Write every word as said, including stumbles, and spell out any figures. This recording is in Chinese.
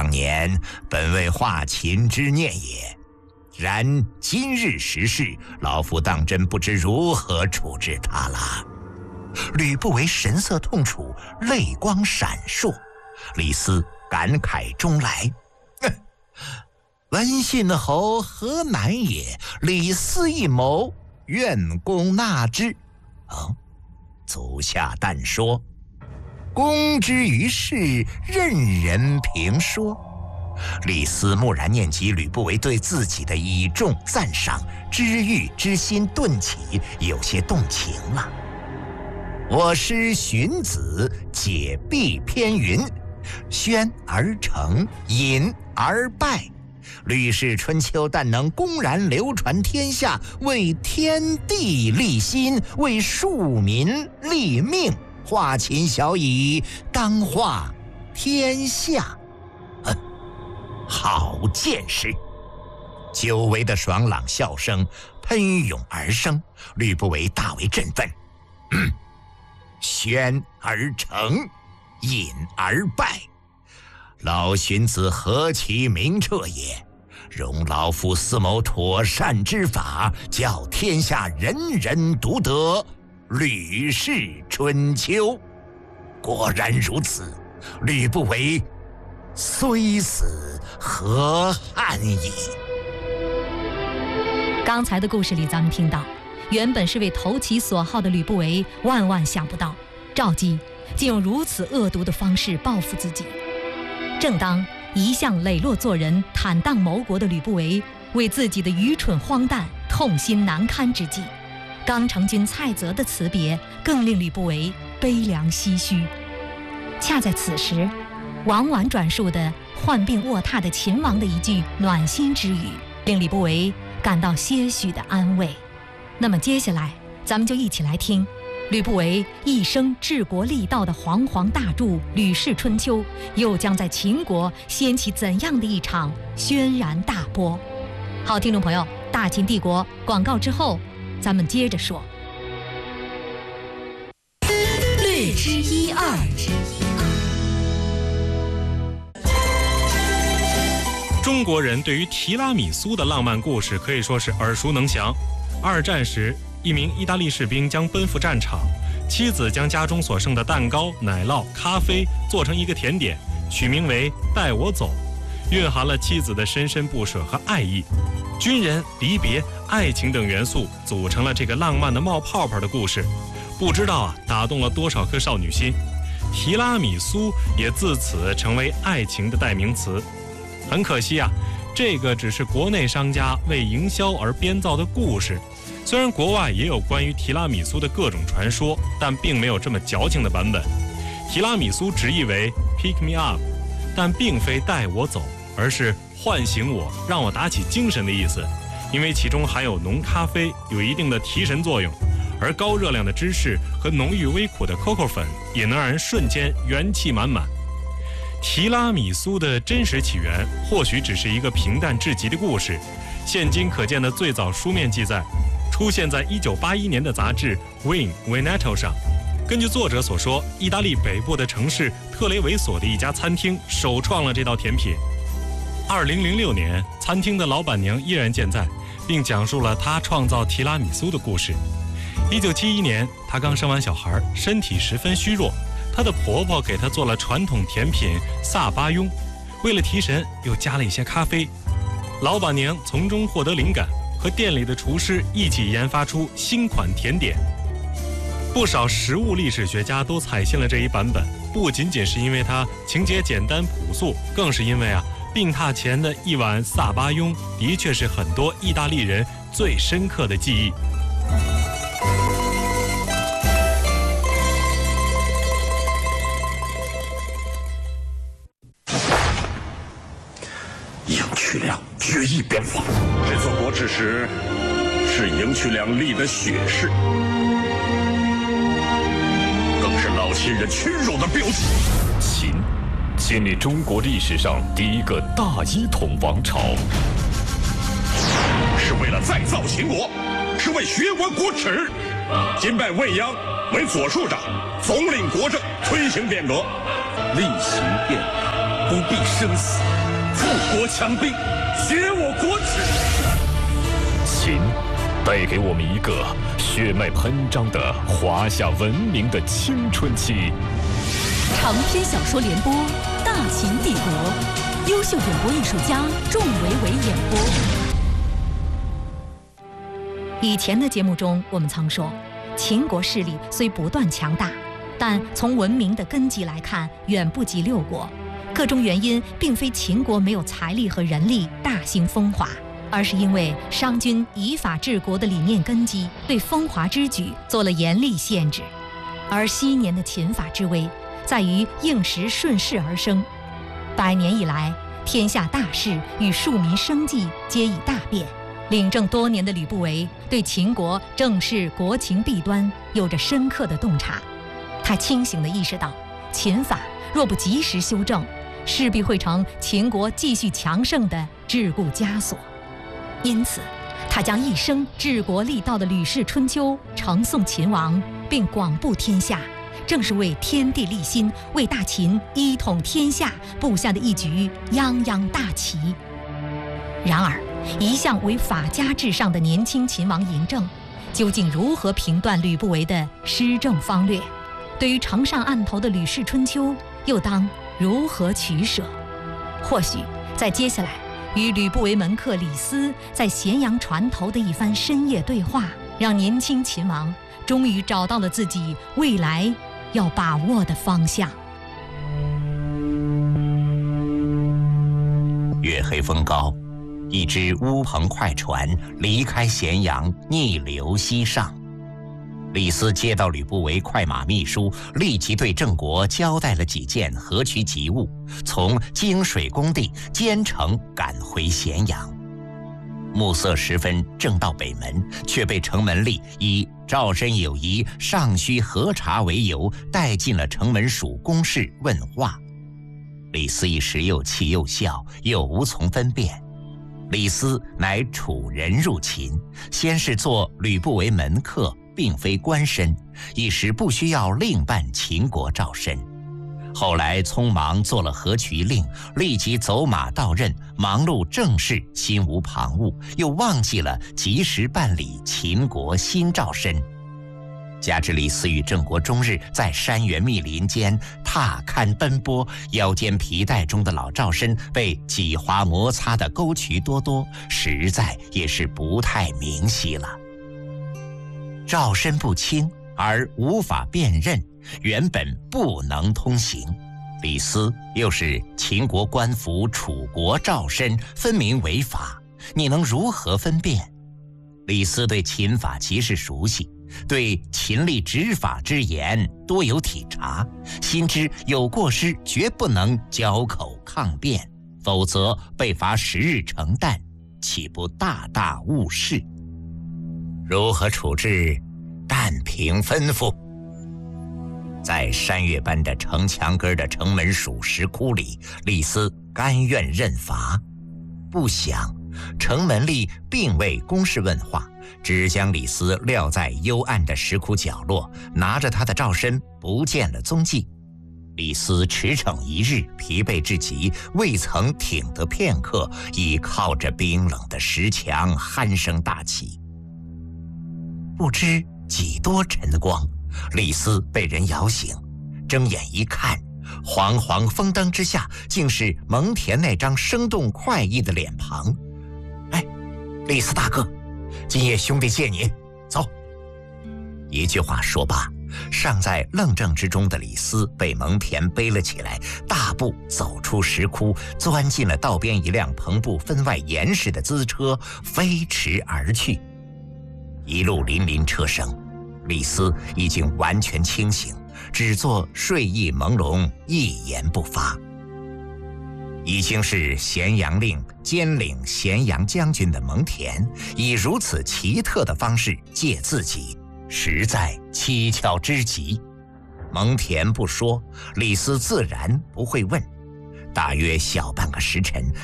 当年本为化秦之念也，然今日时事，老夫当真不知如何处置他了。”吕不韦神色痛楚，泪光闪烁。李斯感慨中来：“闻信侯何难也？李斯一谋，愿公纳之。”哦，足下但说，公之于世，任人评说。李斯蓦然念及吕不韦对自己的倚重赞赏，知遇之心顿起，有些动情了。我师荀子解必篇云：“宣而成，隐而败。”吕氏春秋但能公然流传天下，为天地立心，为庶民立命。化秦小矣，当化天下。嗯，好见识！久违的爽朗笑声喷涌而生，吕不韦大为振奋。嗯，宣而成，隐而败，老荀子何其明彻也！容老夫思谋妥善之法，叫天下人人读得《吕氏春秋》。果然如此，吕不韦虽死何憾矣。 刚才的故事里，咱们听到，原本是为投其所好的吕不韦，万万想不到赵姬竟用如此恶毒的方式报复自己。正当一向磊落做人、坦荡谋国的吕不韦为自己的愚蠢荒诞痛心难堪之际，刚成君蔡泽的辞别更令吕不韦悲凉唏嘘。恰在此时，王婉转述的患病卧榻的秦王的一句暖心之语，令吕不韦感到些许的安慰。那么接下来咱们就一起来听吕不韦一生治国立道的煌煌大著《吕氏春秋》，又将在秦国掀起怎样的一场轩然大波？好，听众朋友，大秦帝国广告之后，咱们接着说。 略知一二。 中国人对于提拉米苏的浪漫故事可以说是耳熟能详。二战时，一名意大利士兵将奔赴战场，妻子将家中所剩的蛋糕、奶酪、咖啡做成一个甜点，取名为“带我走”，蕴含了妻子的深深不舍和爱意。军人、离别、爱情等元素组成了这个浪漫的冒泡泡的故事，不知道啊打动了多少颗少女心。提拉米苏也自此成为爱情的代名词。很可惜啊，这个只是国内商家为营销而编造的故事。虽然国外也有关于提拉米苏的各种传说，但并没有这么矫情的版本。提拉米苏直译为 pick me up， 但并非带我走，而是唤醒我，让我打起精神的意思。因为其中含有浓咖啡，有一定的提神作用，而高热量的芝士和浓郁微苦的 coco 粉也能让人瞬间元气满满。提拉米苏的真实起源或许只是一个平淡至极的故事。现今可见的最早书面记载出现在一九八一年的杂志 Wine Veneto 上。根据作者所说，意大利北部的城市特雷维索的一家餐厅首创了这道甜品。二零零六年，餐厅的老板娘依然健在，并讲述了她创造提拉米苏的故事。一九七一年，她刚生完小孩，身体十分虚弱，她的婆婆给她做了传统甜品萨巴雍，为了提神又加了一些咖啡。老板娘从中获得灵感，和店里的厨师一起研发出新款甜点。不少食物历史学家都采信了这一版本，不仅仅是因为它情节简单朴素，更是因为啊，病榻前的一碗萨巴雍的确是很多意大利人最深刻的记忆。 赢渠梁决一边防，这座国耻石是赢渠梁立的血誓，更是老秦人屈辱的标记。 秦建立中国历史上第一个大一统王朝， 是为了再造秦国，是为学国国耻。今拜未央为左庶长，总领国政，推行变革。 厉行变， 不避生死，富国强兵，绝我国耻。 秦带给我们一个血脉喷张的华夏文明的青春期。 长篇小说联播《大秦帝国》，优秀演播艺术家仲维维演播。 以前的节目中，我们曾说，秦国势力虽不断强大，但从文明的根基来看，远不及六国。各种原因并非秦国没有财力和人力大兴风华，而是因为商君以法治国的理念根基对风华之举做了严厉限制。而昔年的秦法之威，在于应时顺势而生。百年以来，天下大事与庶民生计皆已大变。领政多年的吕不韦对秦国政事国情弊端有着深刻的洞察。他清醒地意识到，秦法若不及时修正，势必会成秦国继续强盛的桎梏枷锁。因此，他将一生治国立道的《吕氏春秋》呈送秦王，并广布天下，正是为天地立心、为大秦一统天下布下的一局泱泱大棋。然而，一向为法家至上的年轻秦王嬴政，究竟如何评断吕不韦的施政方略？对于呈上案头的《吕氏春秋》，又当如何取舍？或许在接下来与吕不韦门客李斯在咸阳船头的一番深夜对话，让年轻秦王终于找到了自己未来要把握的方向。 月黑风高，一只乌篷快船离开咸阳，逆流西上。李斯接到吕不韦快马密书，立即对郑国交代了几件河渠急务，从泾水工地兼程赶回咸阳。暮色时分，正到北门，却被城门吏以赵申有仪尚需核查为由，带进了城门署公室问话。李斯一时又气又笑，又无从分辨。李斯乃楚人入秦，先是做吕不韦门客，并非官绅，一时不需要另办秦国赵申。后来匆忙做了河渠令，立即走马到任，忙碌政事，心无旁骛，又忘记了及时办理秦国新赵申。加之李斯与郑国终日在山原密林间踏勘奔波，腰间皮带中的老赵申被几滑摩擦的沟渠多多，实在也是不太明晰了。赵申不清而无法辨认，原本不能通行。李斯又是秦国官服楚国赵申，分明违法，你能如何分辨？李斯对秦法极是熟悉，对秦吏执法之严多有体察，心知有过失绝不能交口抗辩，否则被罚十日成弹，岂不大大误事？如何处置？但凭吩咐。在山岳般的城墙根的城门署石窟里，李斯甘愿认罚。不想城门吏并未公事问话，只将李斯撂在幽暗的石窟角落，拿着他的赵申不见了踪迹。李斯驰骋一日，疲惫至极，未曾挺得片刻，已靠着冰冷的石墙鼾声大起。不知几多晨光，李斯被人摇醒，睁眼一看，黄黄风灯之下，竟是蒙恬那张生动快意的脸庞。哎，李斯大哥，今夜兄弟借你，走。一句话说罢，尚在愣怔之中的李斯被蒙恬背了起来，大步走出石窟，钻进了道边一辆篷布分外严实的资车，飞驰而去。一路林林车声，李斯已经完全清醒，只做睡意朦胧，一言不发。已经是咸阳令兼领咸阳将军的蒙恬，以如此奇特的方式借自己，实在蹊跷之极。蒙恬不说，李斯自然不会问。大约小半个时辰，